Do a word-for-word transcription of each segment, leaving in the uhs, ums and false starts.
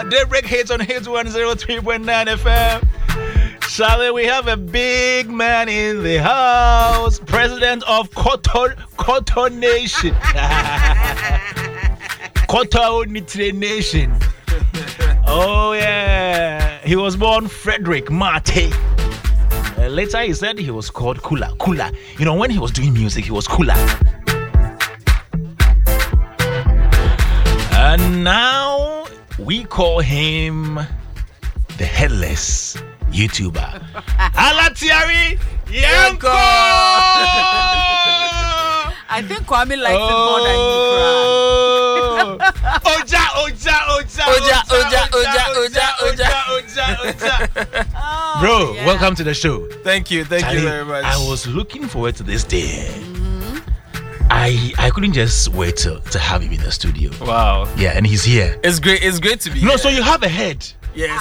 Daybreak Hits on Hits one oh three point nine F M. Charlie, we have a big man in the house. President of Koto, Koto Nation. Koto Nitre Nation. Oh, yeah. He was born Frederick Mate. Uh, later, he said he was called Kula. Kula. You know, when he was doing music, he was Kula. And now we call him the headless YouTuber. Alatiari Yanko! I think Kwame likes oh. it more than you, Kra. Oja, Oja, Oja, Oja, Oja, Oja, Oja, Oja, Oja, Oja. Oh, bro, yeah. Welcome to the show. Thank you, thank Charlie, you very much. I was looking forward to this day. Mm-hmm. I I couldn't just wait to, to have him in the studio. Wow. Yeah, and he's here. It's great. It's great to be no, here. No, so you have a head. Yes.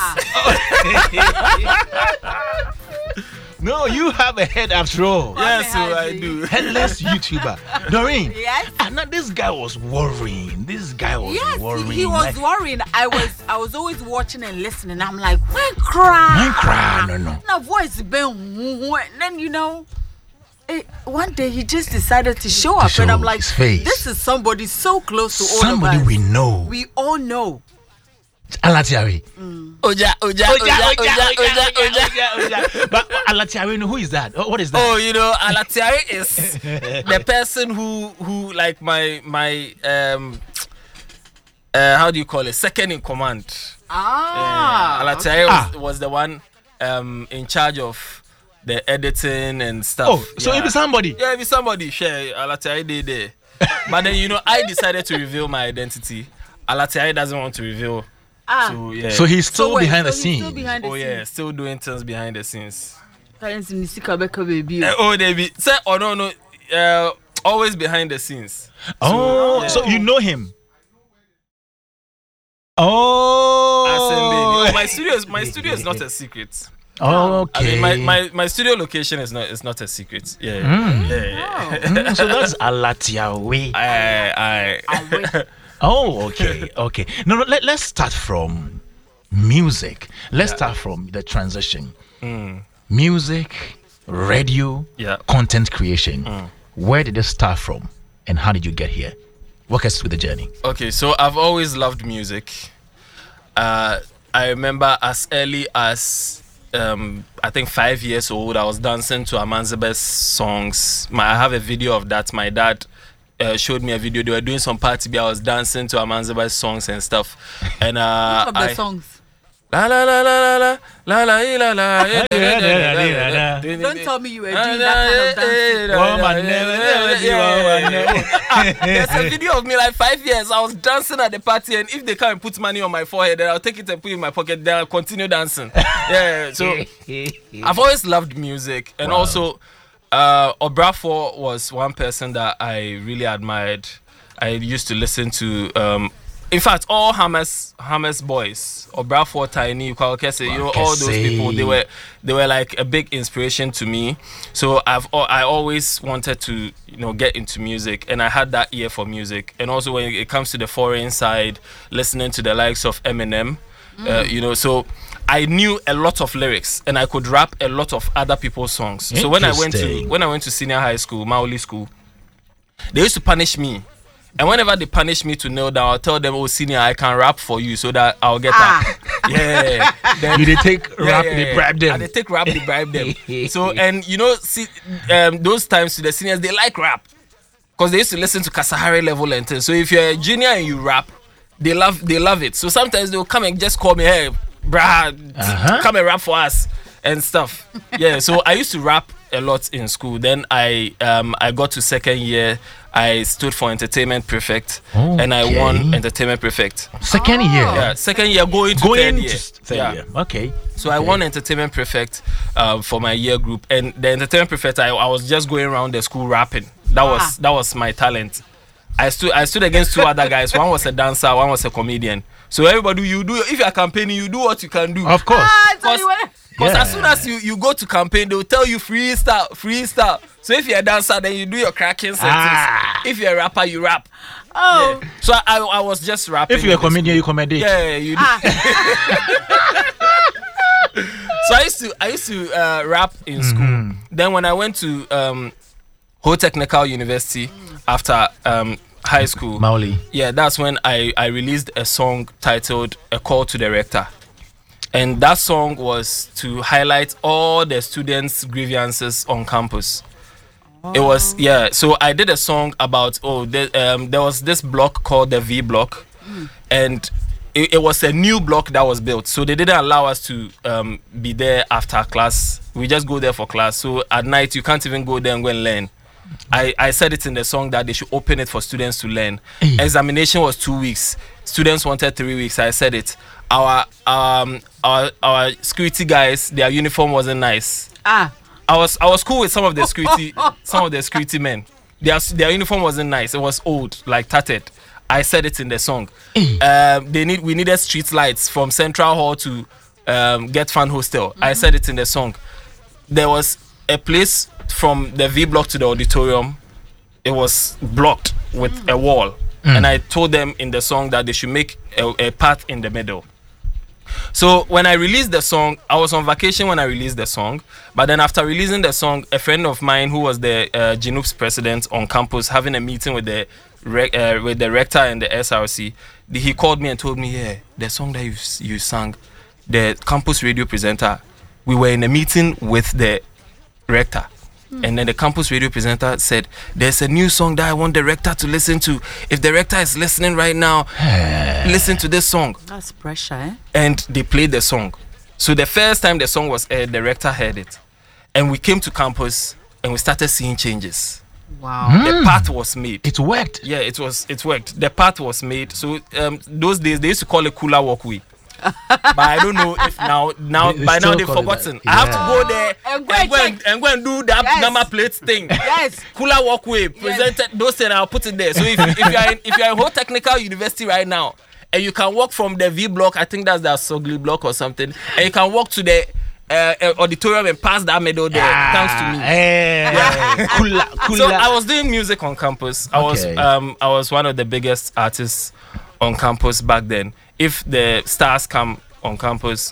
No, you have a head after all. Yes, so I do. Headless YouTuber. Doreen. Yes. And now this guy was worrying. This guy was yes, worrying. He, he was like, worrying. I was I was always watching and listening. I'm like, when cry? When cry? No, no. Now voice been then you know. It, one day he just decided to show to up show and I'm like, this is somebody so close to all somebody of us. we know. We all know. Alatiari. Mm. Oja, Oja, Oja, Oja, Oja, Oja, Oja. But Alatiari, who is that? What is that? Oh, you know, Alatiari is the person who, who like my my um, uh, how do you call it? Second in command. Ah. Uh, Alatiari okay. was, was the one um in charge of the editing and stuff. Oh, so yeah. it be somebody. Yeah, it be somebody. Share Alatiari did there. But then you know, I decided to reveal my identity. Alatiari doesn't want to reveal. Ah. So, yeah. So he's still, so wait, behind, so the he's still behind the oh scenes. yeah, still doing things behind the scenes. Parents in the baby. Uh, oh, they be say oh no no, uh, always behind the scenes. Oh, so, yeah. So you know him. Oh, oh my studio is my studio is not a secret. Oh, okay. I mean, my, my, my studio location is not is not a secret. Yeah, mm. yeah. Oh. Mm, so that's Alatiari. I I. Oh, okay, okay. No, no. Let Let's start from music. Let's yeah. start from the transition. Mm. Music, radio, yeah. content creation. Mm. Where did it start from, and how did you get here? Walk us through the journey. Okay, so I've always loved music. Uh, I remember as early as um, I think five years old, I was dancing to Amanzebe's songs. My, I have a video of that. My dad uh, showed me a video. They were doing some party. I was dancing to Amanzebe's songs and stuff. And uh, what of the I, songs? La la la la la la la la la la. Don't tell me you were doing that kind of dancing. There's a video of me like five years. I was dancing at the party, and if they come and put money on my forehead, then I'll take it and put it in my pocket. Then I'll continue dancing. Yeah. So I've always loved music, and wow. also uh, Obrafour was one person that I really admired. I used to listen to. Um, In fact, all Hamas Hamas boys, Obrafour, Tiny, Kwakese, you know, all those people, they were they were like a big inspiration to me. So I've I always wanted to, you know, get into music, and I had that ear for music. And also when it comes to the foreign side, listening to the likes of Eminem, mm. uh, you know, so I knew a lot of lyrics, and I could rap a lot of other people's songs. So when I went to when I went to senior high school, Maoli school, they used to punish me. And whenever they punish me to kneel down, I'll tell them, oh, senior, I can rap for you so that I'll get ah. that. Yeah. Then, you they take yeah, rap, yeah, they yeah. bribe them. And they take rap, they bribe them. So, and you know, see, um, those times to the seniors, they like rap. Because they used to listen to Kasahari level and things. So if you're a junior and you rap, they love they love it. So sometimes they'll come and just call me, hey, brah, uh-huh. come and rap for us and stuff. Yeah, so I used to rap a lot in school. Then I um I got to second year. I stood for entertainment prefect, okay. and I won entertainment prefect. Second oh. year, yeah, second year going to going third year. To third yeah. year. Okay. So okay. I won entertainment prefect uh, for my year group, and the entertainment prefect, I, I was just going around the school rapping. That ah. was that was my talent. I stood I stood against two other guys. One was a dancer, one was a comedian. So everybody, you do if you are campaigning, you do what you can do. Of course. Ah, Because yeah. as soon as you, you go to campaign, they'll tell you freestyle, freestyle. So if you're a dancer, then you do your cracking settings. Ah. If you're a rapper, you rap. Oh. Yeah. So I, I was just rapping. If you're a comedian, you comedy. Yeah, you do. Ah. So I used to I used to uh, rap in school. Mm-hmm. Then when I went to um, Ho Technical University mm. after um, high school, Mauli. Yeah, that's when I, I released a song titled "A Call to the Rector," and that song was to highlight all the students' grievances on campus. Oh. It was yeah. So I did a song about oh the, um, there was this block called the V block, mm. and it, it was a new block that was built. So they didn't allow us to um, be there after class. We just go there for class. So at night you can't even go there and go and learn. I, I said it in the song that they should open it for students to learn. Mm. Examination was two weeks. Students wanted three weeks. I said it. Our um our our security guys, their uniform wasn't nice. Ah. I was I was cool with some of the security some of the security men. Their their uniform wasn't nice. It was old, like tattered. I said it in the song. Mm. Um, they need we needed street lights from Central Hall to um, Get Fun Hostel. Mm-hmm. I said it in the song. There was a place from the V block to the auditorium. It was blocked with mm. a wall, mm. and I told them in the song that they should make a, a path in the middle. So when I released the song, I was on vacation when I released the song. But then after releasing the song, a friend of mine who was the uh, G N U P S president on campus, having a meeting with the rec- uh, with the rector and the S R C, the, he called me and told me, yeah, the song that you you sang, the campus radio presenter, we were in a meeting with the rector. Mm. And then the campus radio presenter said, there's a new song that I want the rector to listen to. If the rector is listening right now, listen to this song. That's pressure, eh? And they played the song. So the first time the song was aired, the rector heard it. And we came to campus and we started seeing changes. Wow. Mm. The path was made. It worked. Yeah, it was it worked. The path was made. So um, those days they used to call it Cooler Walkway. But I don't know if now now they, by now they've forgotten. Yeah. I have to go there and go and, and, and, go and do that yes. number plate thing. Yes. Cooler Walkway presented yes. those things. I'll put it there. So if, if you are in, if you are in Ho Technical University right now and you can walk from the V block, I think that's the Sogli block or something, and you can walk to the uh, uh, auditorium and pass that middle there. Ah, thanks to me. Hey, yeah. Cooler, cooler. So I was doing music on campus. I okay. was um I was one of the biggest artists on campus back then. If the stars come on campus,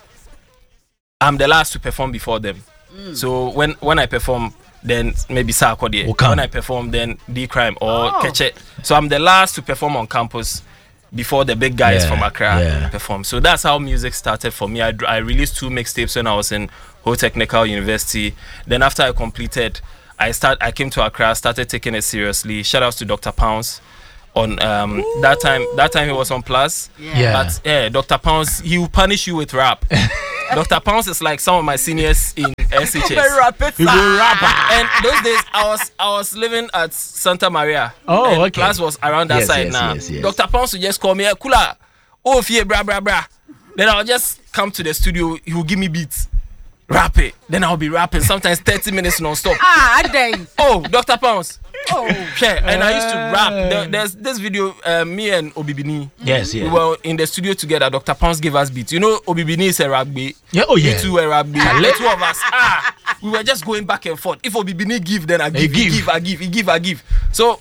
I'm the last to perform before them. Mm. So when when I perform, then maybe Sarkodie. Okay. When I perform, then D Crime or oh. Keche. So I'm the last to perform on campus before the big guys yeah, from Accra yeah. perform. So that's how music started for me. I, I released two mixtapes when I was in Ho Technical University. Then after I completed, I start I came to Accra, started taking it seriously. Shout outs to Doctor Pounds. On um, that time, that time he was on Plus. Yeah. yeah. But yeah, Doctor Pounds, he will punish you with rap. Doctor Pounds is like some of my seniors in S H S. He's a rapper. And those days, I was I was living at Santa Maria. Oh, and okay. Plus was around that yes, side yes, now. Yes, yes. Doctor Pounds would just call me, Kula, oh, fie, bra, bra, bra. Then I'll just come to the studio. He will give me beats. Rap it. Then I'll be rapping. Sometimes thirty minutes non-stop. Ah, I dang. Oh, Doctor Pounds. Oh, yeah, and uh, I used to rap. There, there's this video, uh, me and Obibini. Yes, yes. We were in the studio together. Doctor Pounds gave us beats. You know, Obibini is a rugby. Yeah, oh yeah. Me too, a rugby. The two of us. Ah, we were just going back and forth. If Obibini give, then I give. He give, I give. He give, I give. So,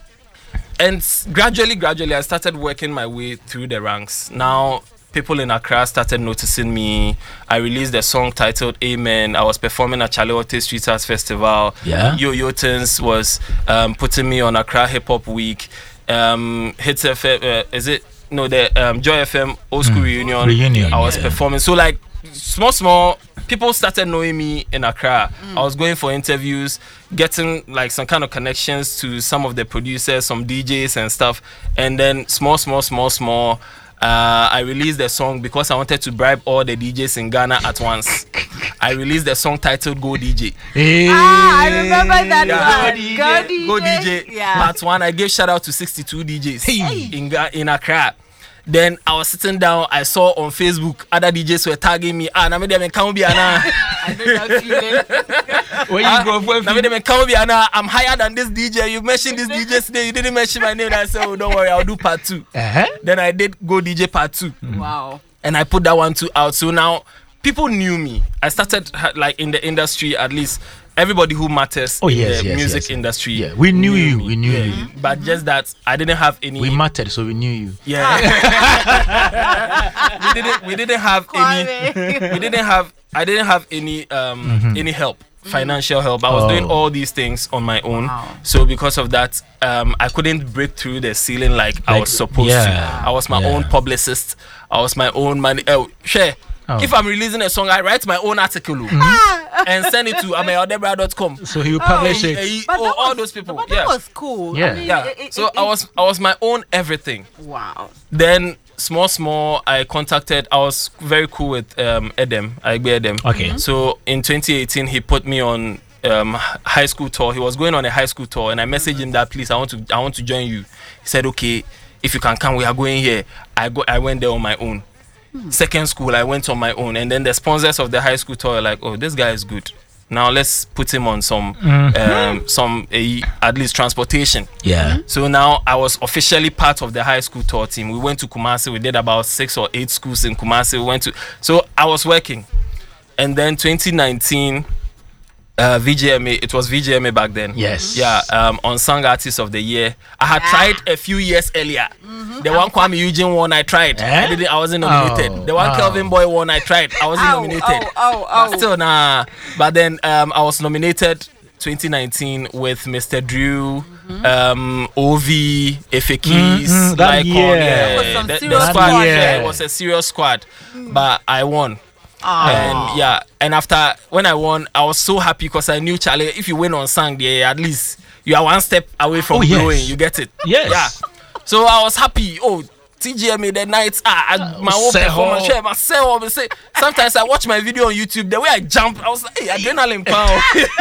and gradually, gradually, I started working my way through the ranks. Now, people in Accra started noticing me. I released a song titled Amen. I was performing at Charlie Ote Street Arts Festival. Yeah. Yo Yotens was um, putting me on Accra Hip Hop Week. Um, Hits F M, uh, is it? No, the um, Joy F M Old School mm. Reunion. Reunion. I was yeah. performing. So like small, small people started knowing me in Accra. Mm. I was going for interviews, getting like some kind of connections to some of the producers, some D Js and stuff. And then small, small, small, small. Uh, I released the song because I wanted to bribe all the D Js in Ghana at once. I released the song titled Go D J. Hey. Ah, I remember that yeah. one. Go D J. Go D J. Go D J. Yeah. Part one, I gave shout out to sixty-two D Js hey. in, in Accra. Then I was sitting down, I saw on Facebook other D Js were tagging me. Ah, na me dem can be ana. I know that feeling. Where you go? Na me dem can be ana. I'm higher than this D J. You mentioned this D J today. You didn't mention my name. And I said, oh, don't worry, I'll do part two. Uh-huh. Then I did Go D J part two. Mm. Wow. And I put that one too out. So now people knew me. I started like in the industry at least everybody who matters oh, in yes, the yes, music yes. industry. Yeah, we knew, knew you. Me. We knew yeah. you. But just that I didn't have any. We mattered, so we knew you. Yeah. we didn't. We didn't have any. We didn't have. I didn't have any. Um. Mm-hmm. Any help. Financial help. I was oh. doing all these things on my own. Wow. So because of that, um, I couldn't break through the ceiling like, like I was supposed yeah. to. I was my yeah. own publicist. I was my own man. Oh, share. Oh. If I'm releasing a song, I write my own article mm-hmm. and send it to ameodebra dot com. So he will publish oh, it. He, he, oh, all those people. But yeah. that was cool. Yeah. I mean, yeah. It, it, so it, I was I was my own everything. Wow. Then small small I contacted. I was very cool with um, Edem. I be Edem. Okay. Mm-hmm. So in twenty eighteen, he put me on um, high school tour. He was going on a high school tour, and I messaged him that please I want to I want to join you. He said okay, if you can come, we are going here. I go. I went there on my own. Second school, I went on my own, and then the sponsors of the high school tour were like, "Oh, this guy is good. Now let's put him on some, mm-hmm. um, some uh, at least transportation." Yeah. So now I was officially part of the high school tour team. We went to Kumasi. We did about six or eight schools in Kumasi. We went to. So I was working, and then twenty nineteen. Uh, V J M A, it was V J M A back then. Yes. Yeah. Um, Unsung Artist of the Year. I had yeah. tried a few years earlier. Mm-hmm. The one Kwame Eugene one I tried. Eh? I didn't. I wasn't nominated. Oh, the one oh. Kelvin Boy one I tried. I wasn't oh, nominated. Oh, oh, oh. But still, nah. But then um, I was nominated twenty nineteen with Mister Drew, mm-hmm. um, O V, F A Keys, mm-hmm. Lycon. Yeah. Yeah. The, the squad. squad. Yeah. yeah, it was a serious squad. Mm. But I won. Aww. And yeah, and after when I won, I was so happy because I knew Charlie. If you win on Sang, yeah, at least you are one step away from oh, yes. blowing. You get it? Yes. Yeah. So I was happy. Oh, T G M A the nights. Ah, I, my own performance. Share myself. Say sometimes I watch my video on YouTube. The way I jump, I was like, hey, adrenaline power.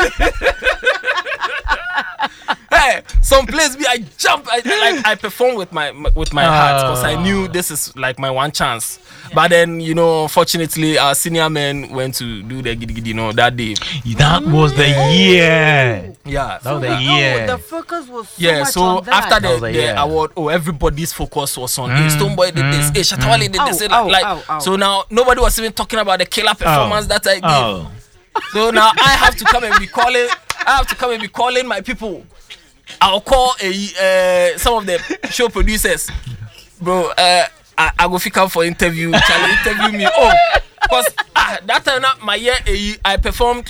Hey, some place me, I jump. I like I perform with my with my heart because I knew this is like my one chance. Yeah. But then, you know, fortunately, our senior men went to do the giddy giddy, you know, that day. That was the year. Yeah, that was the year. The focus was so yeah. much So on that. after the, the, the award, oh, everybody's focus was on. Mm. Hey, Stonebwoy did this. Mm. Hey, Shatawale did mm. this. Oh, like, oh, like oh, oh. so now nobody was even talking about the killer performance oh. that I did. Oh. So now I have to come and be calling. I have to come and be calling my people. I'll call a uh, some of the show producers, bro. Uh, I, I go pick up for interview. Charlie interview me. Oh, because uh, that time my year uh, I performed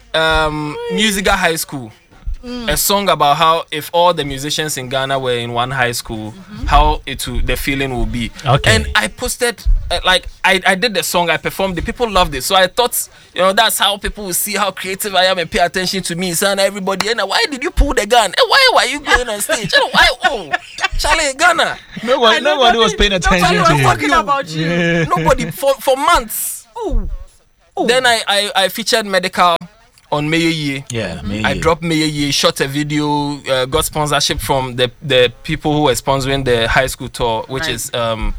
um, Musica High School. Mm. A song about how if all the musicians in Ghana were in one high school, mm-hmm. how it will, the feeling would be. Okay. And I posted, uh, like, I, I did the song, I performed, the people loved it. So I thought, you know, that's how people will see how creative I am and pay attention to me, son, everybody. And why did you pull the gun? And why were you going on stage? And why, oh, Charlie, Ghana. No one, nobody was paying attention nobody to was you. talking about you. Yeah. Nobody, for, for months. Oh. Oh. Then I, I, I featured Medical on Maye Ye. Yeah, Maye I Ye. dropped Maye Ye, shot a video, uh, got sponsorship from the the people who were sponsoring the high school tour, which right. is um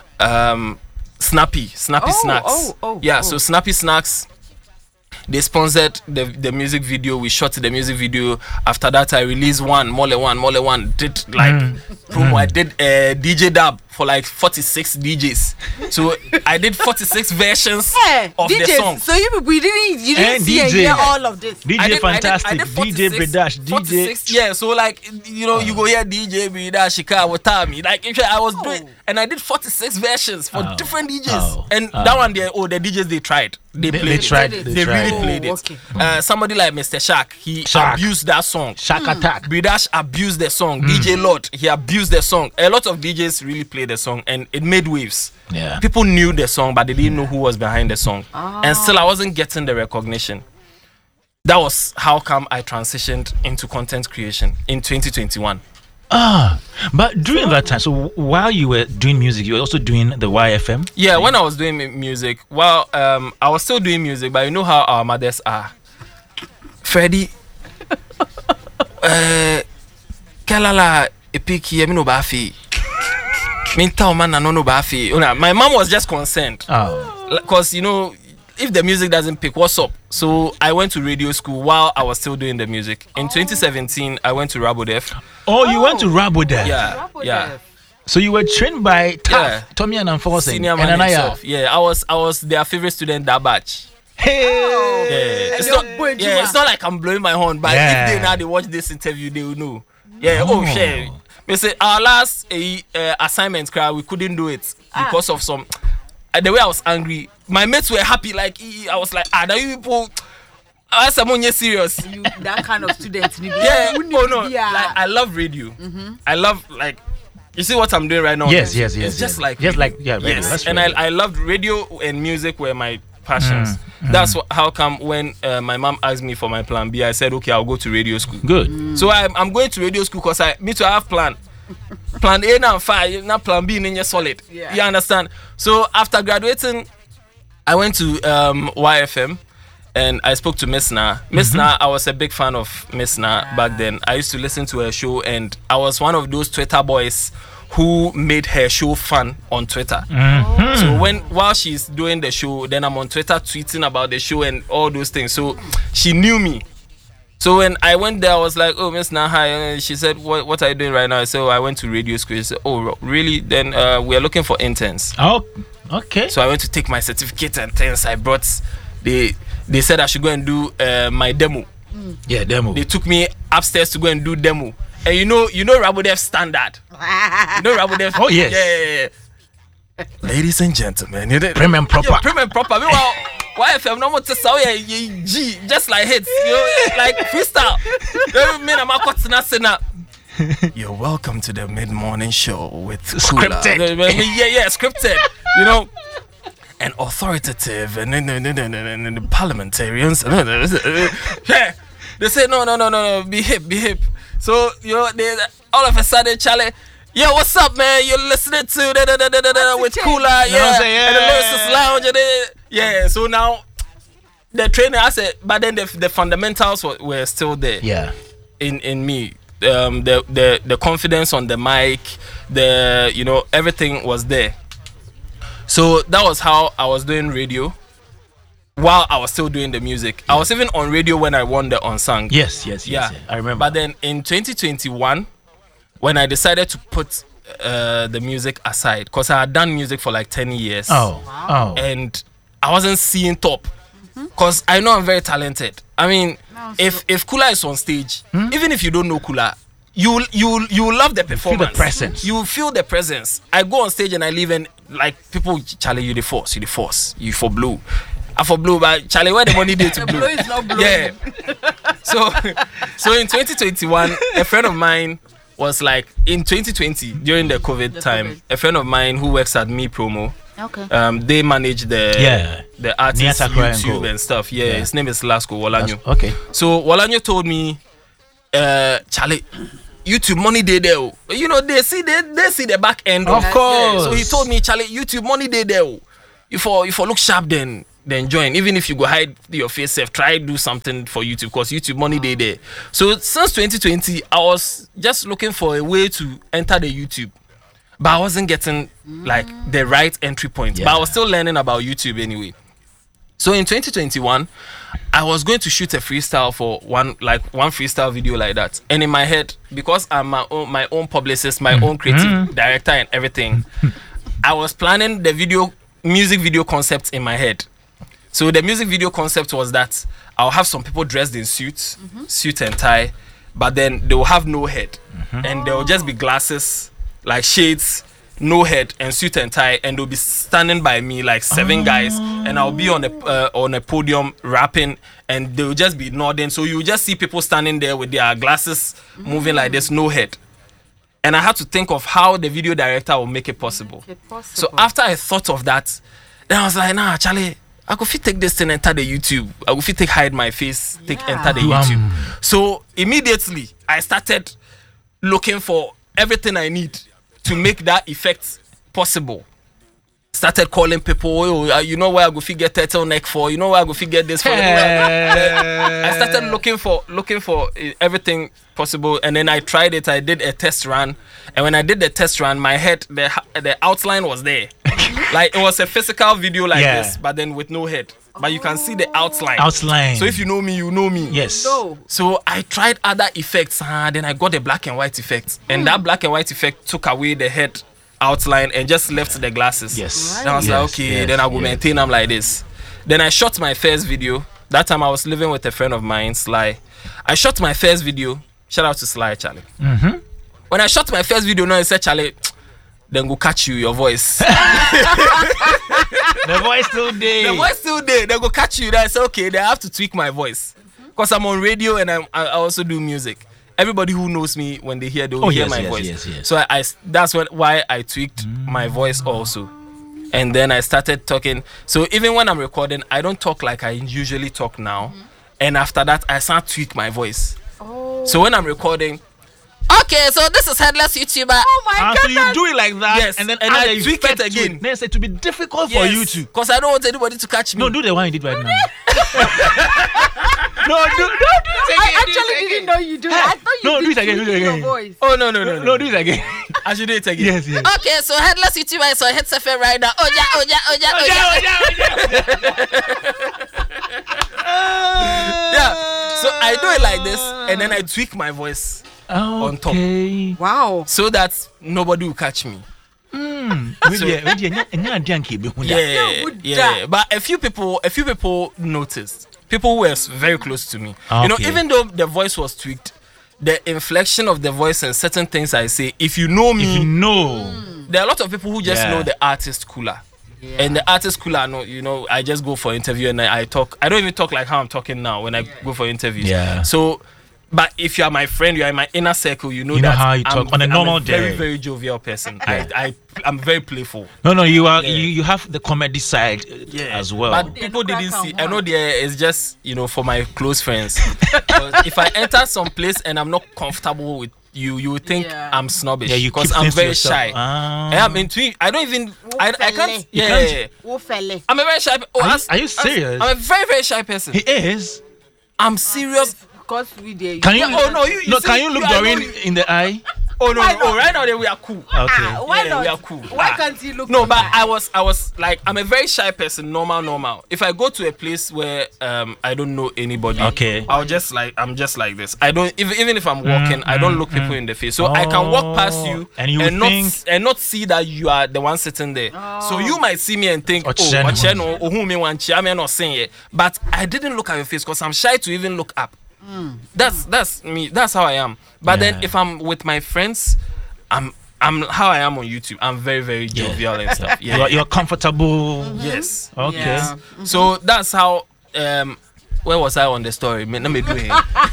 um Snappy, Snappy oh, Snacks. Oh, oh, yeah, oh. so Snappy Snacks, they sponsored the the music video. We shot the music video. After that, I released one, Mole One, Mole One. Did like mm. promo. Mm. I did a uh, D J dub for like forty-six D Js. So I did forty-six versions yeah, of D Js. the song. So you we didn't you didn't and see D J. and hear all of this. D J I did, Fantastic, I did, I did D J Bredash, D J. Yeah, so like you know, you go hear D J Bredash, Shika, Watami. Like if I was oh. doing, and I did forty-six versions for oh. different D Js. Oh. And oh. that one, they oh the D Js they tried, they, they played they tried, it. they, they tried. really Oh, played it. okay. Uh, somebody like Mister Shaq, he Shaq. abused that song. Shaq Attack. Bredash abused the song. Mm. D J Lord, he abused the song. A lot of D Js really played the song, and it made waves. Yeah. People knew the song, but they didn't know who was behind the song. Oh. And still, I wasn't getting the recognition. That was how come I transitioned into content creation in twenty twenty-one. Ah, but during that time, so while you were doing music, you were also doing the Y F M? Yeah, when I was doing mu- music, well, um, I was still doing music, but you know how our mothers are. Freddie, uh, Kalala, Epiki, Emino Bafi. My mom was just concerned. Oh. Because, you know, if the music doesn't pick, what's up? So I went to radio school while I was still doing the music. In oh. twenty seventeen, I went to Rabodef. Oh, you oh. went to Rabodef? Yeah, Rabodef. yeah. So you were trained by Taff, yeah. Tommy and Enforcing. Senior man himself. Yeah, I was I was their favorite student that batch. Hey. Oh. Yeah, it's And not, your boy yeah, it's not like I'm blowing my horn, but Yeah. if they now they watch this interview, they will know. Yeah, oh, Oh. shit. We say our last uh, uh, assignment, cry, we couldn't do it Ah. because of some. Uh, the way I was angry, my mates were happy. Like I was like, ah, now you people, ah, someone you serious. You, that kind of student. Yeah, You oh no, yeah. like I love radio. I love like, you see what I'm doing right now. Yes, yes, yes. It's just yes. like just radio. like yeah, radio. Yes, That's and radio. I I loved radio and music were my passions. That's wh- how come when uh, my mom asked me for my plan B, I said okay, I'll go to radio school. Good. So I'm I'm going to radio school because I me to have plan. Plan A now fine, now plan B in solid. Yeah. You understand? So after graduating, I went to um, Y F M. And I spoke to Miss Na. Miss Na, I was a big fan of Miss Na back then. I used to listen to her show, and I was one of those Twitter boys who made her show fun on Twitter. So when while she's doing the show, then I'm on Twitter tweeting about the show and all those things. So she knew me. So when I went there, I was like, "Oh, Miss Na, hi." And she said, "What What are you doing right now?" I said, "Oh, I went to radio school." She said, "Oh, really? Then uh, we are looking for interns." Oh, okay. So I went to take my certificate and things. I brought the. They said I should go and do uh, my demo. Yeah, demo. They took me upstairs to go and do demo. And you know, you know Rabodev standard. You know Rabodev. Oh, yes. Yeah, yeah, yeah. Ladies and gentlemen, you know, Prim and proper. yeah, prim and proper. Meanwhile, Y F M no more to say yeah, yeah, G, just like hits, you know, like freestyle. Then me and my coach na say na. You're welcome to the mid-morning show with Kula. Scripted. Yeah, yeah, scripted. You know. And authoritative and, and, and, and, and, and, and parliamentarians. Yeah. They say no, no, no, no, no. Be hip, be hip. So you know, they all of a sudden, Charlie. Yo, what's up, man? You're listening to da, da, da, da, da, da, with Cooler, yeah, You know what I'm saying? and the Yeah. Lyricist Lounge, and they, yeah. So now the trainer, I said, but then the, the fundamentals were, were still there. Yeah. In in me, um, the the the confidence on the mic, the you know everything was there. So that was how I was doing radio while I was still doing the music. I was even on radio when I won the Unsung. Yes, yes, yes. Yeah, yes. I remember. But then in twenty twenty-one, when I decided to put uh, the music aside, because I had done music for like ten years. Oh, oh. And I wasn't seeing top. Because I know I'm very talented. I mean, No, if so- if Kula is on stage, even if you don't know Kula, you you you love the performance. presence. You feel the presence. I go on stage and I leave and like people, Charlie, you the force, you the force, you for blue. I for blue, but Charlie, where the money did to The blue? blow is not blowing. Yeah. So so in twenty twenty-one, a friend of mine was like in twenty twenty during the COVID The time, COVID. a friend of mine who works at Me Promo. Okay. Um, they manage the Yeah. the artist Niasa Kra and YouTube Co. and stuff. Yeah, Yeah. his name is Lasco Walanyo. That's- okay. So Walanyo told me, uh, Charlie, YouTube money day there. Oh. You know they see they, they see the back end. Of Yeah. course. So he told me, Charlie, YouTube money day there. Oh. You for you for look sharp then then join. Even if you go hide your face self, try do something for YouTube because YouTube money day there. So since twenty twenty, I was just looking for a way to enter the YouTube. But I wasn't getting like the right entry point. Yeah. But I was still learning about YouTube anyway. So in twenty twenty-one, I was going to shoot a freestyle for one like one freestyle video like that. And in my head, because I'm my own my own publicist, my own creative director and everything, I was planning the video music video concept in my head. So the music video concept was that I'll have some people dressed in suits, suit and tie, but then they will have no head. And there will just be glasses, like shades, no head, and suit and tie, and they'll be standing by me like seven guys, and I'll be on a uh, on a podium rapping, and they'll just be nodding. So you just see people standing there with their glasses moving like this, no head. And I had to think of how the video director will make it possible. Okay, possible. So after I thought of that, then I was like, nah, Charlie, I could fit take this thing enter the YouTube. I could fit take hide my face, take Yeah. enter the Wow. YouTube. So immediately I started looking for everything I need to make that effect possible. Started calling people, oh, uh, you know where I go fit get turtleneck for, you know where I go fit get this for. You know where I, I started looking for looking for uh, everything possible, and then I tried it. I did a test run, and when I did the test run, my head, the the outline was there, like it was a physical video like Yeah. this, but then with no head. But you can see the outline. Outline. So if you know me, you know me. Yes. No. So I tried other effects, uh, then I got the black and white effect, and that black and white effect took away the head outline and just left the glasses. Yes. Then I was Yes, like, okay, yes, then I will yes. maintain them like this. Then I shot my first video. That time I was living with a friend of mine, Sly. I shot my first video. Shout out to Sly, Charlie. Mm-hmm. When I shot my first video, now I said, Charlie, then go catch you, your voice. The voice still there. The voice still there. They go catch you. Then I said, okay, then I have to tweak my voice. Because I'm on radio and I'm, I also do music. Everybody who knows me, when they hear, they will oh, hear yes, my yes, voice. Yes, yes. So I, I, that's when, why I tweaked mm. my voice also. And then I started talking. So even when I'm recording, I don't talk like I usually talk now. Mm-hmm. And after that, I start tweak my voice. Oh. So when I'm recording, okay, so this is Headless YouTuber. Oh my god. So you do it like that, yes, and then and I tweak it again. It. Then it's to be difficult yes, for you to. Because I don't want anybody to catch me. No, do the one you did right now. No, do, do, do it again. I actually do didn't know you do it. I thought you no, did do it again, do it again. Your voice. Oh, no, no, no, no. No, do it again. I should do it again. Yes, yes. Okay, so Headless YouTuber is on Hits F M right now. Oh, yeah, oh, yeah, oh, yeah, oh, yeah. Yeah, so I do it like this, and then I tweak my voice okay. on top. Wow. So that nobody will catch me. Mm. So, yeah, yeah. But a few people, a few people noticed. People who were very close to me. Okay. You know, even though the voice was tweaked, the inflection of the voice and certain things I say, if you know me, if you know, mm. there are a lot of people who just yeah. know the artist Kula. Yeah. And the artist Kula, no, you know, I just go for interview and I, I talk. I don't even talk like how I'm talking now when I yeah. go for interviews. Yeah. So, but if you are my friend, you are in my inner circle, you know you know that how you talk I'm, on a normal I'm a day. Very, very jovial person. I, I, I'm very playful. No, no, you are. Yeah. You, you have the comedy side yeah. as well. But people didn't see. I know there is just you know for my close friends. If I enter some place and I'm not comfortable with you, you would think yeah. I'm snobbish. Yeah, you because I'm very shy. Ah. I am into. I don't even. I, I can't. Yeah, can't. I'm a very shy. Oh, are, as, you, are you serious? As, I'm a very very shy person. He is. I'm serious. Because we did. Can you? Oh no, you. you no, see, can you look Doreen in the eye? Oh no, no, oh, right now we are cool. Okay. Ah, why yeah, not? We are cool. Why ah. can't you look? No, but I was, I was like, I'm a very shy person. Normal, normal. If I go to a place where um I don't know anybody, okay, I'll just like, I'm just like this. I don't even even if I'm walking, mm, I don't look mm, people mm. in the face. So oh, I can walk past you and, you and think... not and not see that you are the one sitting there. Oh. So you might see me and think, oh, Ocheno, oh, who me want? I'm not saying it, but I didn't look at your face because I'm shy to even look up. Mm. That's that's me. That's how I am. But yeah. then if I'm with my friends, I'm I'm how I am on YouTube. I'm very very jovial yeah. and stuff. Yeah, you're, you're comfortable. Mm-hmm. Yes. Okay. Yeah. Mm-hmm. So that's how. Um, where was I on the story? Let me do it.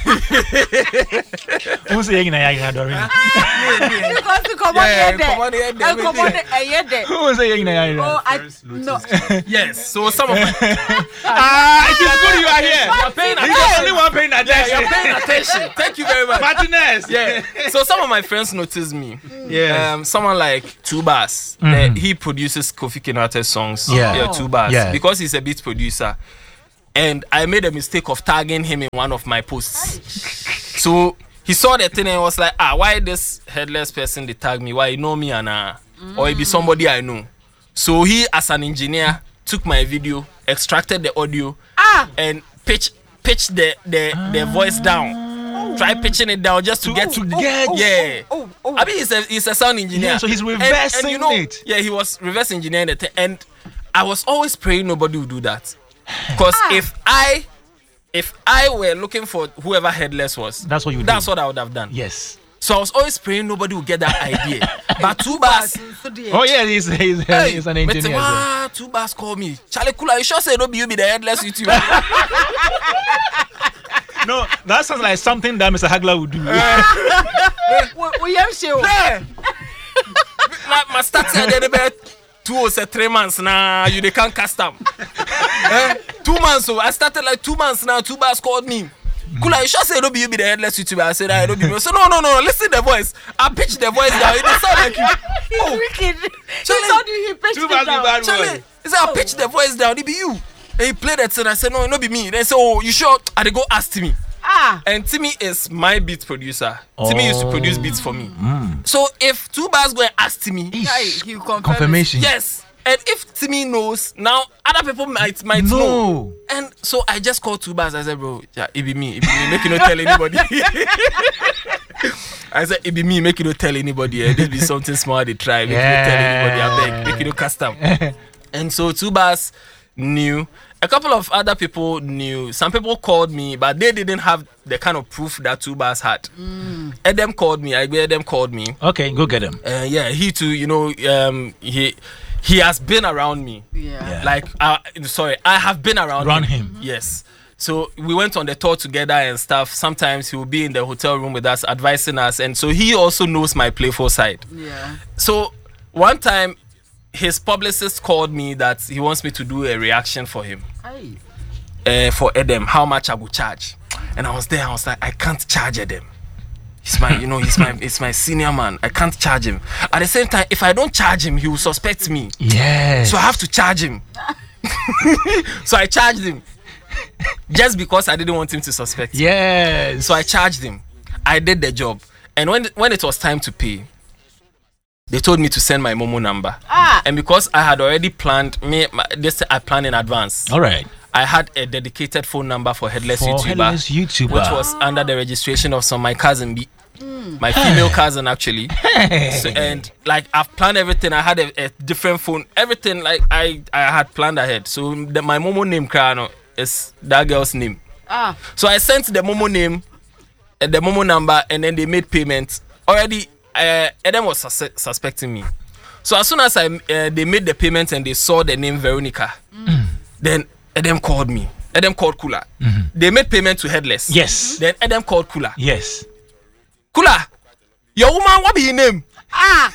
Who's saying that you're doing? Because to come on here, come on here, come on here. Who's saying that? Oh, I no. Yes. So some of my ah, it is good you are here. You're paying attention. You're the only one paying attention. Yeah, you're paying attention. Thank you very much, Martinez. Yeah. So some of my friends noticed me. Yeah. Um, someone like Tubas, mm-hmm. uh, he produces Kofi Kinate's songs. Yeah. Yeah. Tubas. Yeah. Because he's a beat producer. And I made a mistake of tagging him in one of my posts. So he saw the thing and was like, ah, why this headless person they tag me? Why you know me and uh, mm. or it be somebody I know. So he, as an engineer, took my video, extracted the audio, ah. and pitch pitched the the, ah. the voice down. Oh. Try pitching it down just to to get to get oh, yeah. Oh, oh, oh. I mean he's a he's a sound engineer. Yeah, so he's reversing and, and you know, it. Yeah, he was reverse engineering the thing. And I was always praying nobody would do that. Because ah. if I if I were looking for whoever headless was, that's what you that's do. what I would have done. Yes. So I was always praying nobody would get that idea. But Tubas, oh yeah, he's he's, hey, he's an engineer. Ah, Tubas called me. Charlie Kula, you sure say don't be you be the headless YouTuber? No, that sounds like something that Mister Hagler would do. We have show. Like my stats are there about two or three months now. You they can't cast them. eh? Two months. So I started like two months now. Tubas called me. Kula, you sure say don't be you be the headless YouTuber? I said I don't be me. So no, no, no. Listen the voice. I pitched the voice down. It sound like you. He's oh. wicked. Charlie, how do he pitch it down? Charlie, he said I pitched the voice down. It be you. And he played it and I said no, it not be me. Then say oh, you sure? And they go ask Timmy. Ah. And Timmy is my beat producer. Oh. Timmy used to produce beats for me. Mm. So if two bars go and ask Timmy, he confirmation. Yes. And if Timmy knows, now other people might might no. know. And so I just called two bars. I said, bro, yeah, it be me. It be me. Make you not tell anybody. I said, it be me. Make you not tell anybody. Eh? This be something small they try. Make yeah. you not tell anybody. I beg. Make you not custom. And so two bars knew. A couple of other people knew. Some people called me, but they didn't have the kind of proof that Two Bars had. Mm. Edem called me. I Edem called me. Okay, go get him. Uh, yeah, he too. You know, um, he he has been around me. Yeah. yeah. Like, uh, sorry, I have been around, around him. him. Yes. So we went on the tour together and stuff. Sometimes he will be in the hotel room with us, advising us, and so he also knows my playful side. Yeah. So one time, his publicist called me that he wants me to do a reaction for him. Hey. Uh, for Edem, how much I would charge. And I was there, I was like, I can't charge Edem. He's my, you know, he's my, it's my senior man. I can't charge him. At the same time, if I don't charge him, he will suspect me. Yes. So I have to charge him. So I charged him. Just because I didn't want him to suspect me. Yes. So I charged him. I did the job. And when when it was time to pay, they told me to send my Momo number. Ah. And because I had already planned, me my, this I planned in advance. All right. I had a dedicated phone number for Headless for YouTuber, Headless YouTuber, which was under the registration of some my cousin, B, mm. my female cousin actually. So, and like I've planned everything. I had a, a different phone, everything like I I had planned ahead. So the, my Momo name, Krano, is that girl's name. Ah. So I sent the Momo name, and the Momo number, and then they made payment already. Uh, Eden was sus- suspecting me. So as soon as I uh, they made the payment and they saw the name Veronica, mm. then Eden called me. Eden called Kula. Mm-hmm. They made payment to Headless. Yes. Then Eden called Kula. Yes. Kula, your woman, what be your name? Ah.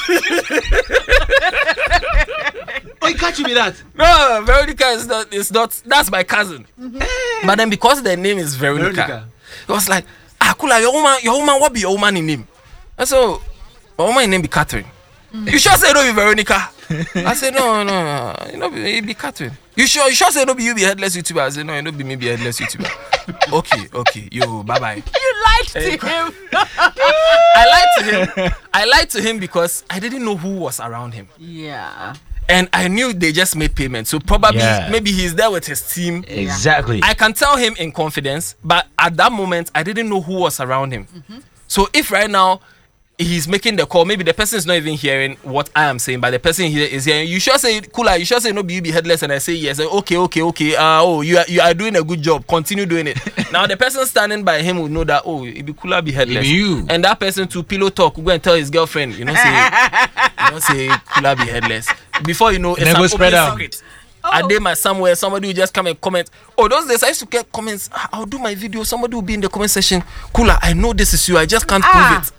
Oh, you can't give me that. No, Veronica is not. It's not. That's my cousin. Mm-hmm. But then because the name is Veronica, Veronica, it was like, ah, Kula, your woman, your woman, what be your woman in name? And so, my woman name be Catherine. Mm-hmm. You sure say no be Veronica? I said no, no, no. You know, it be Catherine. You sure? You sure say no be you be Headless YouTuber? I said no, you know be me be Headless YouTuber. Okay, okay, yo, bye bye. You lied to hey, him. I lied to him. I lied to him because I didn't know who was around him. Yeah. And I knew they just made payment, so probably yeah. maybe he's there with his team. Exactly. I can tell him in confidence, but at that moment I didn't know who was around him. Mm-hmm. So if right now he's making the call, maybe the person is not even hearing what I am saying, but the person here is hearing. You sure say Kula, you sure say no, you be Headless, and I say yes. Okay, okay, okay. Uh, oh, you are you are doing a good job. Continue doing it. Now the person standing by him will know that oh, it be Kula be Headless. It be you. And that person to pillow talk will go and tell his girlfriend. You know say, you know say Kula be Headless. Before you know, it's an open out. Secret. Oh. I did my somewhere, somebody will just come and comment. Oh, those days I used to get comments. I'll do my video. Somebody will be in the comment section. Kula, I know this is you. I just can't ah. prove it.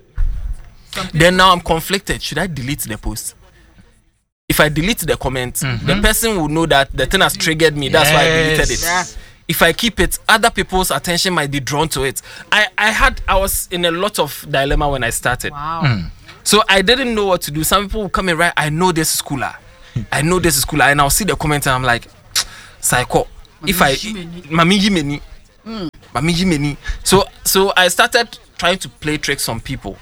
Then now I'm conflicted. Should I delete the post? If I delete the comment, mm-hmm. the person will know that the thing has triggered me. That's yes. why I deleted it. Yeah. If I keep it, other people's attention might be drawn to it. I, I had I was in a lot of dilemma when I started. Wow. Mm. So I didn't know what to do. Some people will come and write, I know this is Kula. I know this is Kula. And I'll see the comment and I'm like, psycho. If I Mami Jimeni. Mami Jimeni. So so I started trying to play tricks on people.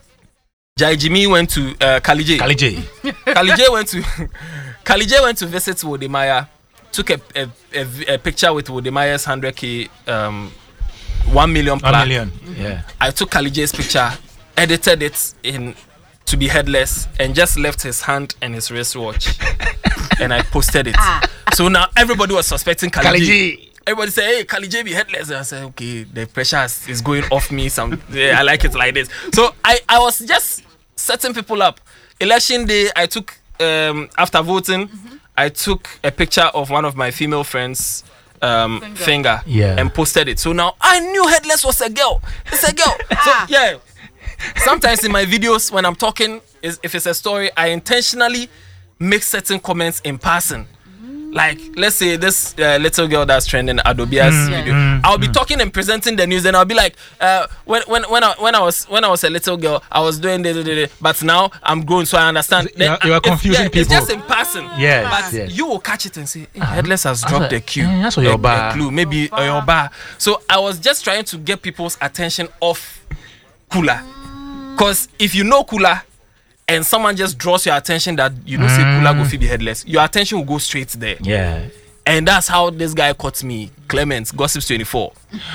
Jai Jimmy went to uh, Kalije. Kalije. Kalije went to Kalije went to visit Wodemaya. Took a, a, a, a picture with Wodemaya's one hundred K, um, one million plaque. One million, yeah. I took Kalije's picture, edited it in to be Headless, and just left his hand and his wristwatch, and I posted it. Ah. So now everybody was suspecting Kalije. Kalije. Everybody say, hey, Kalije be Headless. And I said, okay, the pressure is, is going off me. Some, yeah, I like it like this. So I, I was just setting people up. Election day, I took, um, after voting, mm-hmm. I took a picture of one of my female friends' um, finger, finger yeah. and posted it. So now I knew Headless was a girl. It's a girl. So yeah. Sometimes in my videos, when I'm talking, is if it's a story, I intentionally make certain comments in passing. Like, let's say this uh, little girl that's trending Adobia's mm, video. Mm, I'll be mm. talking and presenting the news, and I'll be like, uh, when when when I, when I was when I was a little girl, I was doing this, this, this, but now I'm grown, so I understand. You are, you are confusing yeah, people. It's just in passing. Yes, but yes. you will catch it and say, hey, Headless has dropped uh, the cue. Yeah, that's a, your bar. a clue, maybe or your bar. So I was just trying to get people's attention off Kula, because if you know Kula, and someone just draws your attention that you don't mm. say Kula go fit be Headless, your attention will go straight there. Yeah. And that's how this guy caught me, Clement, Gossips twenty-four.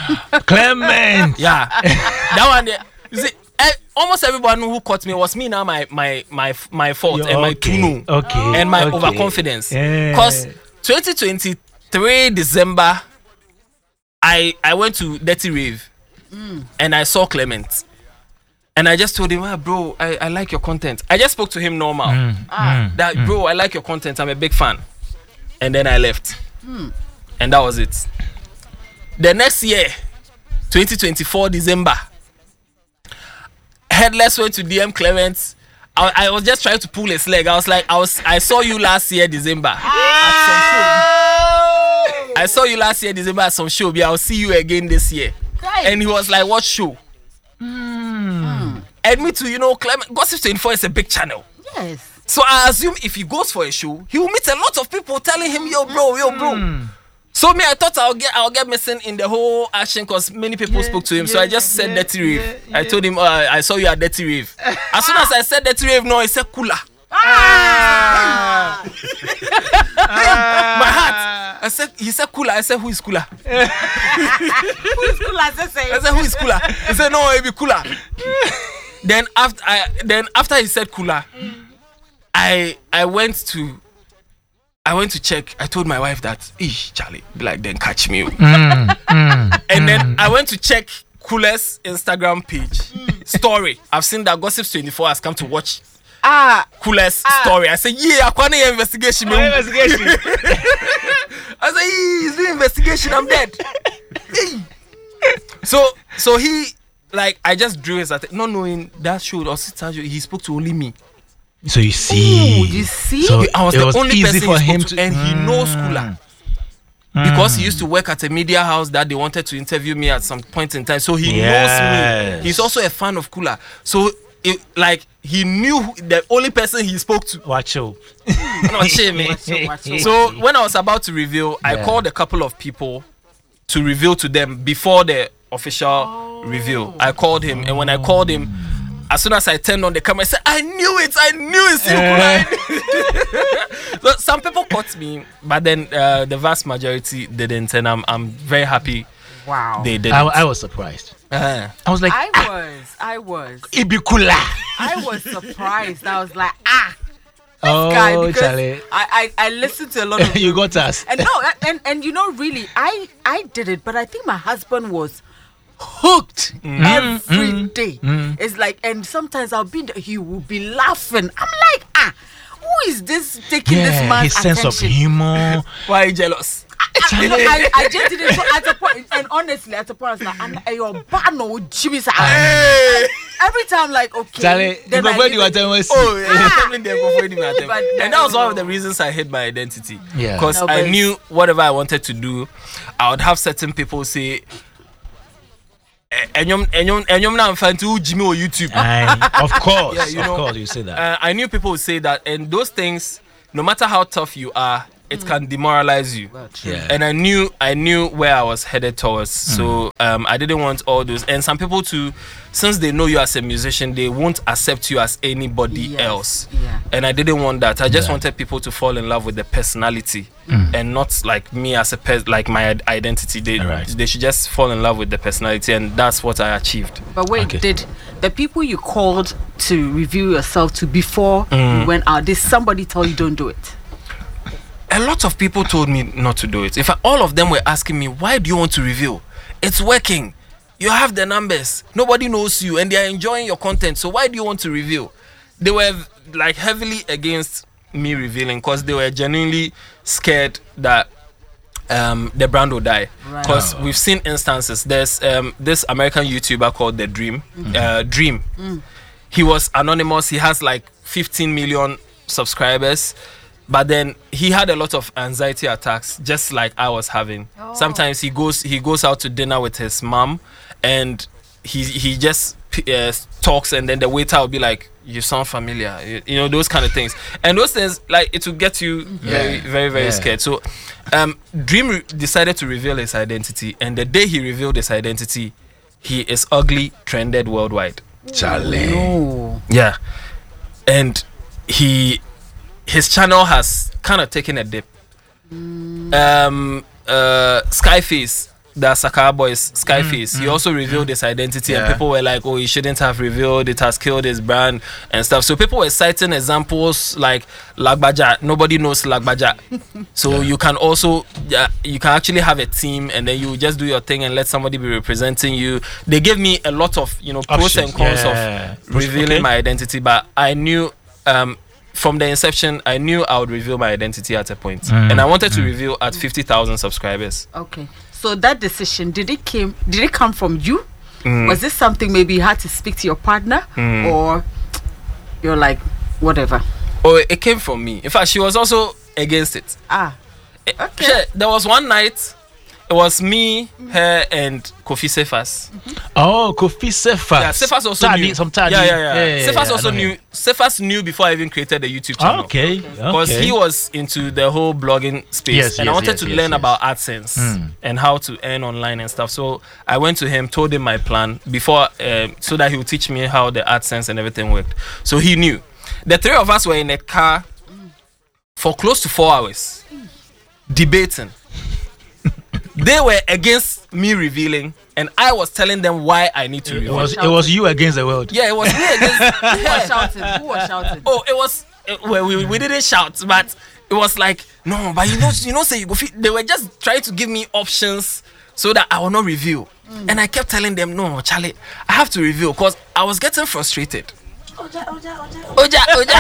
Clement! Yeah. That one there. You see, eh, almost everyone who caught me was me now, my my my my fault You're and my okay. tunu okay. and my okay. overconfidence. Because yeah. twenty twenty-three December, I I went to Dirty Rave mm. and I saw Clement. And I just told him, ah, bro, I, I like your content. I just spoke to him normal. Mm. Ah, mm. That, bro, I like your content. I'm a big fan. And then I left. Mm. And that was it. The next year, twenty twenty-four December, Headless went to D M Clement. I, I was just trying to pull his leg. I was like, I was, I saw you last year December at some show. I saw you last year December at some show. But I'll see you again this year. Right. And he was like, what show? Mm. And me too, you know, Clement, Gossip twenty-four is a big channel. Yes. So I assume if he goes for a show, he will meet a lot of people telling him, yo, bro, yo, bro. Mm. So me, I thought I'll get I'll get missing in the whole action because many people yeah, spoke to him. Yeah, so I just said yeah, Dirty Rave. Yeah, yeah. I told him, uh, I saw you at Dirty Rave. As soon as I said Dirty Rave, no, he said Cooler. Ah. My heart. I said, he said Cooler. I said, who is Cooler? Who is Cooler? I said, who is Cooler? He said, no, it be Cooler. Then after I then after he said Cooler, I I went to. I went to check. I told my wife that, eesh, Charlie, be like, then catch me. Mm, mm, and then mm. I went to check Coolest Instagram page mm. story. I've seen that Gossip twenty-four has come to watch ah Coolest ah. story. I said, yeah, I can't hear investigation. Oh, investigation. I said, yeah, he's doing investigation. I'm dead. so, so he, like, I just drew his attention, not knowing that show or he spoke to only me. So you see, Ooh, you see, so I was the was only person for him to, to, and he mm. knows Cooler mm. because he used to work at a media house that they wanted to interview me at some point in time. So he yes. knows me. He's also a fan of Cooler. So, it, like, he knew the only person he spoke to. Watch out. Not shame me. So when I was about to reveal, yeah. I called a couple of people to reveal to them before the official oh. reveal. I called him, and when I called him. As soon as I turned on the camera, I said, I knew it, I knew it. Uh. So some people caught me, but then uh, the vast majority didn't, and I'm I'm very happy. Wow. They didn't. I, I was surprised. Uh, I was like, I ah, was, I was. Ibicula. I was surprised. I was like, ah. This oh, guy, because Charlie. I, I, I listened to a lot of you got us. And no, and, and you know, really, I, I did it, but I think my husband was hooked mm. every mm. day. Mm. It's like, and sometimes I'll be there, he will be laughing. I'm like, ah, who is this taking yeah, this man's his sense attention? of humor. Why are you jealous? I, I, I, I just did it so at a point, and honestly, at a point, I was like, I'm like, your bano, Jimmy, every time, like, okay. Charlie, then you I you it, oh, yeah. And that was one of the reasons I hid my identity. Yeah. Because no, I knew whatever I wanted to do, I would have certain people say, and you and you now fan to Jimmy or YouTube. I, of course, yeah, you of know, course, you say that. Uh, I knew people would say that, and those things, no matter how tough you are, it mm. can demoralize you. Yeah. And I knew, I knew where I was headed towards. Mm. So um, I didn't want all those. And some people too, since they know you as a musician, they won't accept you as anybody yes. else. Yeah. And I didn't want that. I just yeah. wanted people to fall in love with the personality mm. and not like me as a pe- like my identity. They right. they should just fall in love with the personality, and that's what I achieved. But wait, okay. did the people you called to review yourself to before mm. you went out, did somebody tell you don't do it? A lot of people told me not to do it. In fact, all of them were asking me, why do you want to reveal? It's working. You have the numbers. Nobody knows you and they are enjoying your content. So why do you want to reveal? They were like heavily against me revealing because they were genuinely scared that um, the brand will die. Because right. we've seen instances. There's um, this American YouTuber called The Dream. Mm-hmm. Uh, Dream. Mm. He was anonymous. He has like fifteen million subscribers. But then he had a lot of anxiety attacks, just like I was having. Oh. Sometimes he goes he goes out to dinner with his mom, and he he just uh, talks, and then the waiter will be like, "You sound familiar," you, you know, those kind of things. And those things, like, it will get you yeah. very very very yeah. scared. So, um, Dream re- decided to reveal his identity, and the day he revealed his identity, he is ugly trended worldwide. Charlie, no. yeah, and he. His channel has kind of taken a dip. Mm. Um, uh, Skyface the Sakara Boys, Skyface, mm, he also revealed mm. his identity, yeah. and people were like, oh, he shouldn't have revealed, it has killed his brand and stuff. So people were citing examples like Lagbaja. Nobody knows Lagbaja. So yeah. you can also, yeah, you can actually have a team, and then you just do your thing and let somebody be representing you. They gave me a lot of, you know, pros and cons yeah. of revealing okay. my identity, but I knew um, from the inception, I knew I would reveal my identity at a point, mm. and I wanted mm. to reveal at fifty thousand subscribers. Okay. So that decision, did it came did it come from you? Mm. Was this something maybe you had to speak to your partner, mm. or you're like, whatever? Oh, it came from me. In fact, she was also against it. Ah, okay. She, there was one night, it was me, mm-hmm. her, and Kofi Cephas. Mm-hmm. Oh, Kofi Cephas. Yeah, Cephas also Tadi, knew. Some Tadi. Yeah, yeah, yeah. yeah, yeah Cephas yeah, also knew. Him. Cephas knew before I even created the YouTube channel. Oh, okay. Because okay. he was into the whole blogging space, yes, and yes, I wanted yes, to yes, learn yes. about AdSense mm. and how to earn online and stuff. So I went to him, told him my plan before, uh, so that he would teach me how the AdSense and everything worked. So he knew. The three of us were in a car for close to four hours debating. They were against me revealing, and I was telling them why I need to it reveal. Was, it was you against the world. Yeah, it was me against. Who was shouting? Who was shouting? Oh, it was. It, well, we we didn't shout, but it was like, no, but you know, you know, say you go. Fit. They were just trying to give me options so that I will not reveal, mm. and I kept telling them, no, Charlie, I have to reveal because I was getting frustrated. Oja, oja, oja, oja, oja.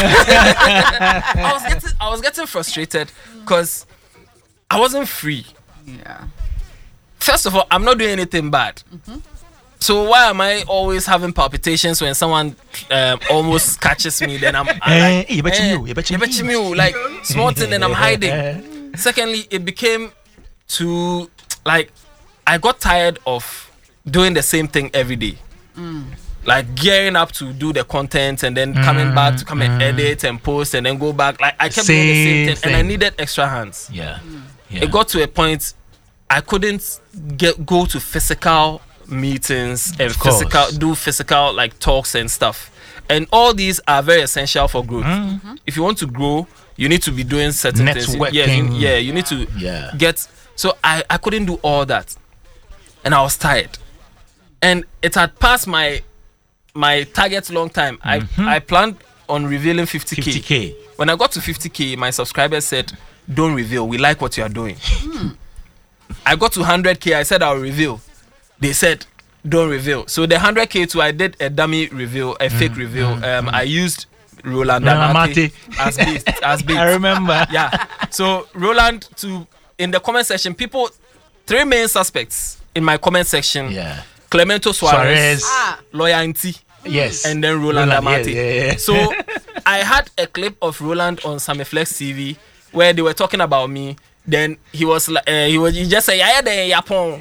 I was getting, I was getting frustrated because I wasn't free. Yeah. First of all, I'm not doing anything bad. Mm-hmm. So why am I always having palpitations when someone um, almost catches me? Then I'm, I'm like, you bet you, you bet you, like small thing, and I'm hiding. Secondly, it became too like I got tired of doing the same thing every day. Mm. Like gearing up to do the content and then coming mm, back to come mm. and edit and post and then go back. Like I kept same doing the same thing, thing, and I needed extra hands. Yeah. Mm. Yeah. It got to a point I couldn't get go to physical meetings and physical do physical like talks and stuff. And all these are very essential for growth. Mm-hmm. If you want to grow, you need to be doing certain networking. things. Yeah, you, yeah, you need to yeah. get. So I, I couldn't do all that, and I was tired, and it had passed my my target long time. Mm-hmm. I I planned on revealing fifty K. fifty K. When I got to fifty K, my subscribers said, don't reveal, we like what you are doing. Mm. I got to one hundred K, I said I'll reveal. They said don't reveal. So the one hundred K too, I did a dummy reveal, a mm, fake reveal. Mm, um, mm. I used Roland Amate as bait. As bait. I remember. Yeah. So Roland, to in the comment section, people, three main suspects in my comment section. Yeah. Clemento Suarez, Suarez. Ah. Loyalty. Yes. And then Roland, Roland Amate. Yeah, yeah, yeah. So I had a clip of Roland on Samiflex T V where they were talking about me. Then he was like, uh, he was he just say, "Yeah, the Yapon."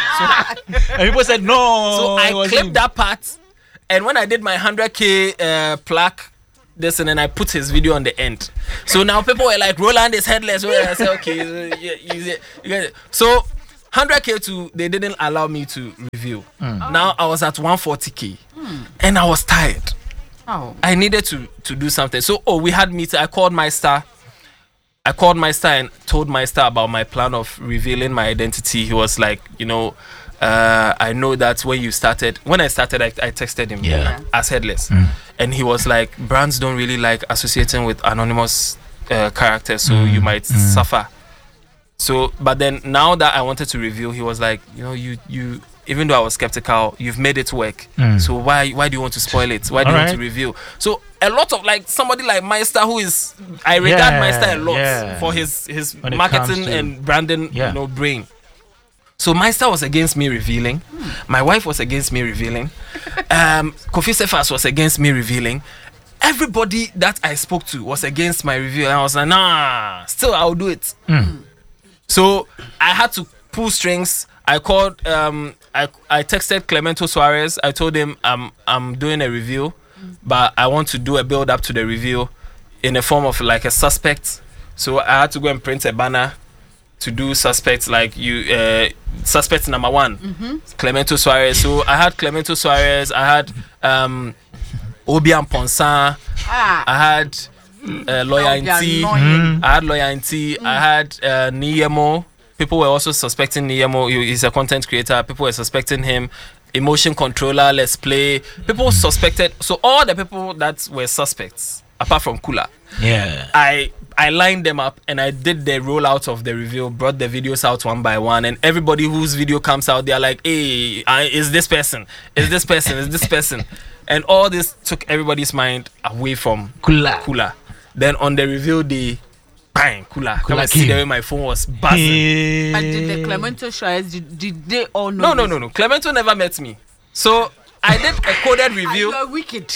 So, and people said no. So I clipped him. That part, and when I did my one hundred K uh, plaque, this and then I put his video on the end. So now people were like, "Roland is headless." So I said, "Okay, yeah, you, you get it." So one hundred K to they didn't allow me to review. Mm. Now I was at one hundred forty K, mm. and I was tired. Oh. I needed to to do something. So oh, we had meeting. I called my star. I called my star and told my star about my plan of revealing my identity. He was like, you know, uh, I know that when you started, when I started, I, I texted him yeah. as headless. Mm. And he was like, brands don't really like associating with anonymous uh, characters, so mm. you might mm. suffer. So, but then now that I wanted to reveal, he was like, you know, you, you, even though I was skeptical, you've made it work. Mm. So why, why do you want to spoil it? Why do All you right. want to reveal? So a lot of like somebody like Meister, who is I regard Yeah, Meister a lot yeah. for his his When it marketing comes to- and branding, Yeah. you know, brain. So Meister was against me revealing. Hmm. My wife was against me revealing. um, Kofi Cephas was against me revealing. Everybody that I spoke to was against my reveal, and I was like, nah, still I'll do it. Mm. So I had to pull strings. I called, um, I, I texted Clemento Suarez. I told him I'm I'm doing a review, but I want to do a build up to the review in the form of like a suspect. So I had to go and print a banner to do suspects like you, uh, suspect number one, Mm-hmm. Clemento Suarez. So I had Clemento Suarez. I had um, Obian Ponsan. Ah. I had uh, Loyalty. That would be annoying. Mm. I had Loyalty. I had uh, Niemo. people were also suspecting Niemo. he- He's a content creator. People were suspecting him. Emotion controller, let's play. People suspected. So all the people that were suspects, apart from Kula, Yeah. I I lined them up and I did the rollout of the reveal, brought the videos out one by one, and everybody whose video comes out, they're like, "Hey, I, is this person? Is this person? Is this person?" And all this took everybody's mind away from Kula. Kula. Then on the reveal day, bang, Kula. Come Kula and see the came. way my phone was buzzing. But did the Clemento Shires, did, did they all No, know? no, this? no, no. Clemento never met me. So I did a coded Ah, review. You're wicked.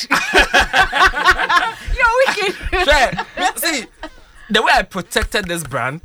You're wicked. Sure. See, the way I protected this brand,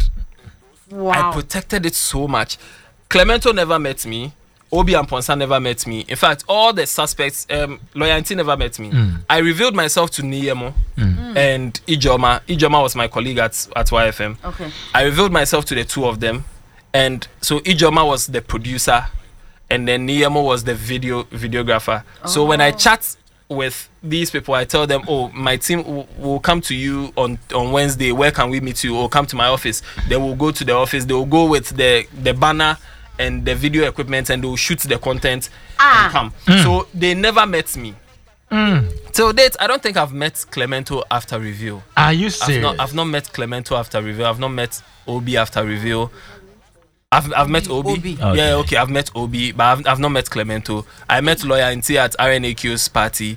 Wow. I protected it so much. Clemento never met me. Obi and Ponsa never met me. In fact, all the suspects, um, Loyalty never met me. I revealed myself to Niemo and Ijoma. Ijoma was my colleague at, at Y F M. Okay. I revealed myself to the two of them. And so Ijoma was the producer and then Niemo was the video videographer. So when I chat with these people, I tell them, oh, my team will, will come to you on, on Wednesday. Where can we meet you? Or come to my office. They will go to the office. They will go with the, the banner and the video equipment and they will shoot the content Ah. and come. So they never met me. Till date, I don't think I've met Clemento after review. Are you I've serious? not, I've not met Clemento after review. I've not met Obi after review. I've, I've met Obi. Obi. Okay. Yeah, okay, I've met Obi, but I've, I've not met Clemento. I met Loyalty at R N A Q's party.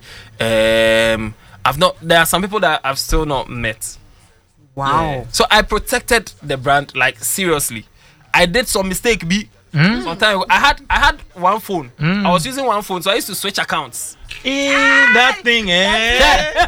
Um, I've not. There are some people that I've still not met. Wow. Yeah. So I protected the brand like seriously. I did some mistake. B. Sometimes I had I had one phone. I was using one phone, so I used to switch accounts. Eh, that thing, eh? Yeah.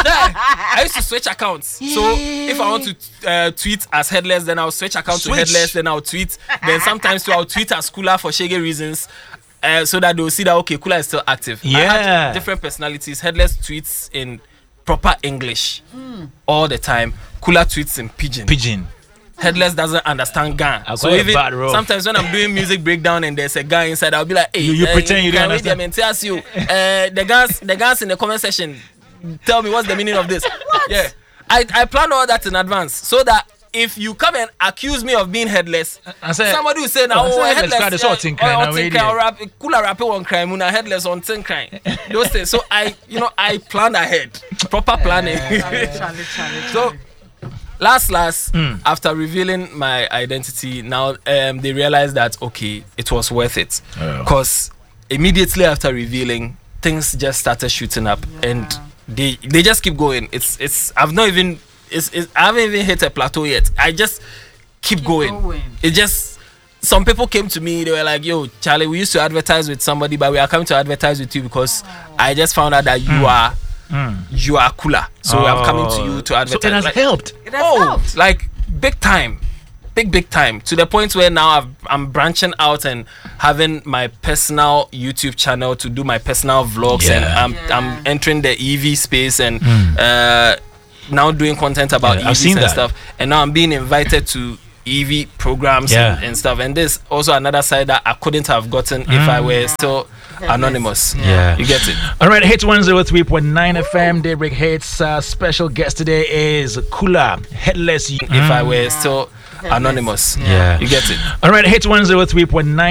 I used to switch accounts. So if I want to uh, tweet as Headless, then I'll switch account Switch. to Headless, then I'll tweet. Then sometimes too, I'll tweet as Kula for Shege reasons. Uh, so that they'll see that okay, Kula is still active. I Yeah. had different personalities. Headless tweets in proper English all the time. Kula tweets in pidgin. Pigeon. Headless doesn't understand Gan. I So call it even bad rough. sometimes when I'm doing music breakdown and there's a guy inside, I'll be like, hey, You- you uh, pretend you can don't read them and tell you uh, the guys the guys in the comment section. Tell me what's the meaning of this. Yeah, I I plan all that in advance so that if you come and accuse me of being headless, I said- somebody will say now, I said oh, headless headless, crowd is all tin crime, or now, tin really. crime, or rap, cooler rap on crime, una headless on tin crime. Those things. So I, you know, I plan ahead, proper planning. Charlie, Charlie, Charlie, So Charlie. last last after revealing my identity, now um, they realized that okay, it was worth it Oh. because immediately after revealing, things just started shooting up and they they just keep going. It's it's I've not even it's, it's I haven't even hit a plateau yet. I just keep, going. going. It just some people came to me. They were like, "Yo, Charlie, we used to advertise with somebody, but we are coming to advertise with you because I just found out that you are." You are Cooler, so I'm coming to you to advertise. So it has Like, helped. It has oh, helped. like big time, big big time, to the point where now I've, I'm branching out and having my personal YouTube channel to do my personal vlogs, and Yeah. I'm Yeah. I'm entering the E V space and uh, now doing content about Yeah, I've E Vs seen and that. stuff, and now I'm being invited to E V programs Yeah. and, and stuff. And this also another side that I couldn't have gotten if I were still anonymous. Yeah. You get it. All right, Hits one oh three point nine F M, Daybreak Hits. Uh, special guest today is Kula, Headless. If I were still anonymous. Yeah. You get it. All right, Hits one oh three point nine